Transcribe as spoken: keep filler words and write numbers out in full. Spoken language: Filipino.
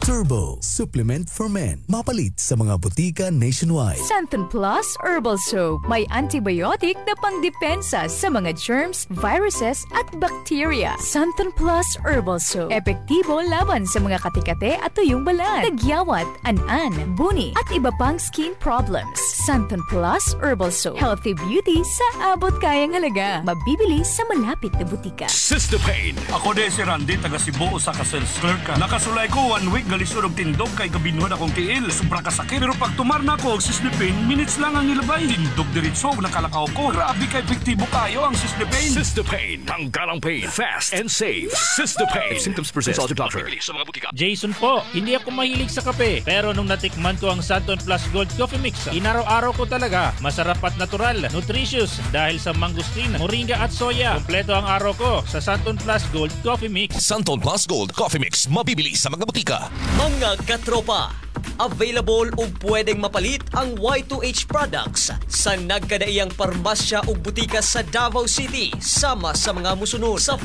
Turbo, supplement for men. Mapalit sa mga butika nationwide. Santon Plus Herbal Soap. May antibiotic na pangdepensa sa mga germs, viruses at bacteria. Santon Plus Herbal Soap. Epektibo laban sa mga katikate at tuyong balat, tagyawat, an-an, buni at iba pang skin problems. Santon Plus Herbal Soap. Healthy beauty sa abot kayang halaga. Mabibili sa malapit na butika. Sistopain. Ako din si Randy, taga Cebu, sa ka-sales clerk ka. Nakasulay ko one week galisod og tindog kay kabinuhan akong tiil. Sobra kasakit. Pero pag tumar na ako og Sistopain, minutes lang ang ilabay. Tindog diretso og nakalakaw ko. Grabe kay epektibo kayo ang Sistopain. Sistopain. Tanggalang pain. Fast and safe. Sistopain. If symptoms persist, consult your doctor. Sa mga butika. Jason po, hindi ako mahilig sa kape. Pero nung natikman ko ang Santon Plus Gold Coffee Mix, inaraw-araw ko talaga. Masarap at natural. Nutritious dahil sa mangosteen, moringa at soya. Kompleto ang araw ko sa Santon Plus Gold Coffee Mix. Santon Plus Gold Coffee Mix. Mabibili sa mga butika. Mga katropa, available ug pwedeng mapalit ang Y two H products sa nagkadaiyang parmasya ug butika sa Davao City sama sa mga musunod sa